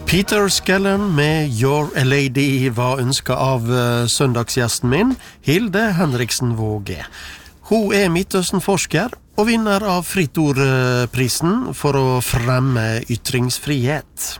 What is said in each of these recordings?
Peter Skellern med You're a Lady var ønsket av søndagsgjesten min, Hilde Henriksen Våge. Hun Midtøsten-forsker og vinner av Fritt Ord-prisen for å fremme ytringsfrihet.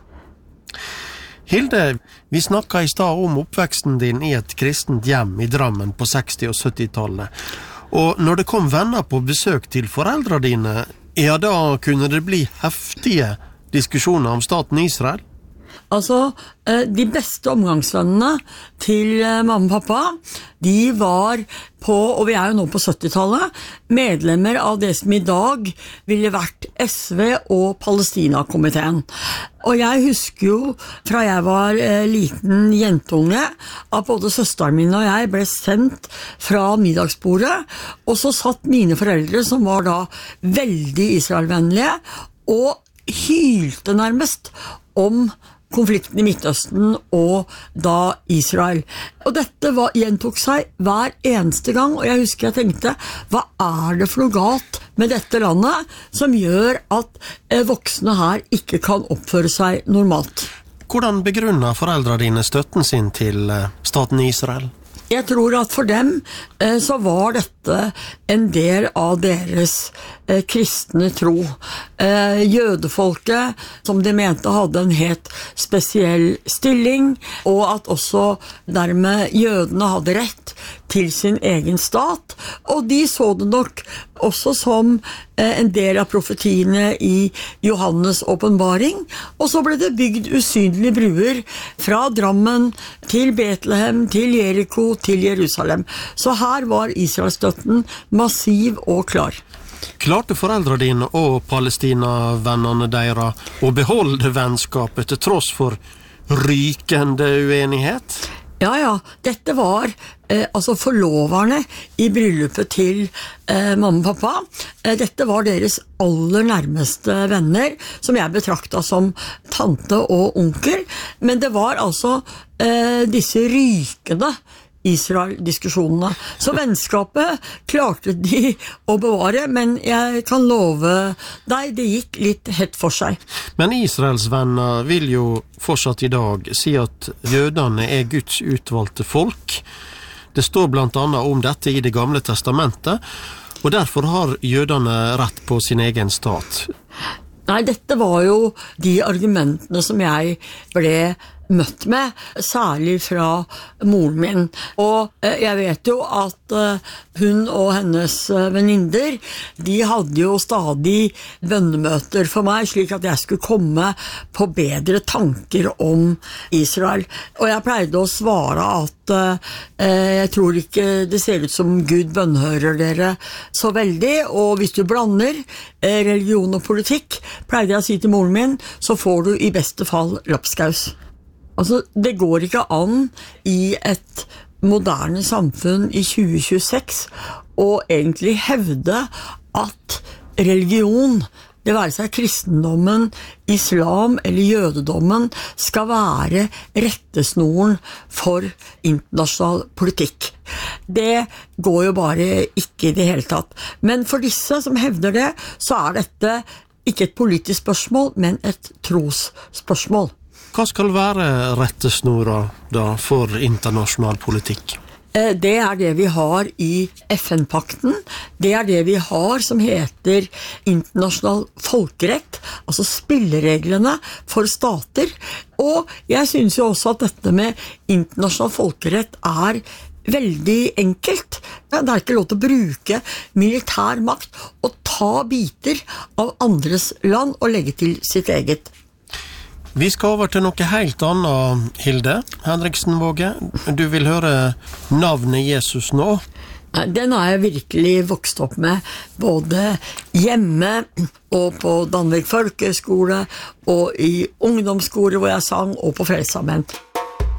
Hilde, vi snakket i stad om oppveksten din i et kristent hjem i Drammen på 60- og 70-tallet. Og når det kom venner på besøk til foreldre dine, ja, da kunne det bli heftige diskusjoner om staten Israel? Altså, de beste omgangsvennene til mamma og pappa, de var på, og vi jo nå på 70-tallet, medlemmer av det som i dag ville vært SV og Palestina-komiteen. Og jeg husker jo, fra jeg var liten jentunge, at både søsteren min og jeg ble sendt fra middagsbordet, og så satt mine foreldre, som var da veldig israelvennlige, og hylte nærmest om konflikten i Midtøsten og da Israel. Og dette gjentok seg hver eneste gang, og jeg husker jeg tenkte, hva det for noe galt med dette landet som gjør at voksne her ikke kan oppføre seg normalt? Hvordan begrunner foreldre dine støtten sin til staten Israel? Jeg tror at for dem så var dette en del av deres kristne tro. Jødefolket, som de mente hadde en helt spesiell stilling, og at også dermed jødene hadde rett til sin egen stat, og de så det nok også som en del av profetiene i Johannes åpenbaring, og så ble det bygd usynlige bruer fra Drammen til Betlehem, til Jericho, til Jerusalem. Så her var Israelstøtten massiv og klar. Klarte foreldre dine og Palestina-vennene deres å beholde vennskapet til tross for rykende uenighet? Ja, dette var forloverne i bryllupet til mamma og pappa. Dette var deres aller nærmeste venner, som jeg betraktet som tante og onkel. Men det var altså disse rykende Israel-diskusjonene. Så vennskapet klarte de å bevare, men jeg kan love deg, det gikk litt hett for seg. Men Israels venner vil jo fortsatt i dag si at jødene Guds utvalgte folk. Det står blant annet om dette i Det gamle testamentet, og derfor har jødene rett på sin egen stat. Nei, dette var jo de argumentene som jeg ble møtt med, særlig fra moren min. Og jeg vet jo at hun og hennes venninner, de hadde jo stadig bønnemøter for meg, slik at jeg skulle komme på bedre tanker om Israel. Og jeg pleide å svare at jeg tror ikke det ser ut som Gud bønnhører dere så veldig, og hvis du blander religion og politikk, pleide jeg å si til moren min, så får du i beste fall lapskaus. Altså, det går ikke an i et moderne samfunn i 2026 å egentlig hevde at religion, det være seg kristendommen, islam eller jødedommen, skal være rettesnoren for internasjonal politikk. Det går jo bare ikke i det hele tatt. Men for disse som hevder det, så dette ikke et politisk spørsmål, men et trosspørsmål. Hva skal være rettesnora da for internasjonal politikk? Det det vi har i FN-pakten. Det det vi har som heter internasjonal folkerett, altså spillereglene for stater. Og jeg synes jo også at dette med internasjonal folkerett veldig enkelt. Det ikke lov til å bruke militær makt og ta biter av andres land og legge til sitt eget. Vi skal over til noe helt annet, Hilde Henriksen Våge. Du vil høre navnet Jesus nå? Den har jeg virkelig vokst opp med, både hjemme og på Danvik Folkeskole, og i ungdomsskole hvor jeg sang, og på Frelsesarmeen.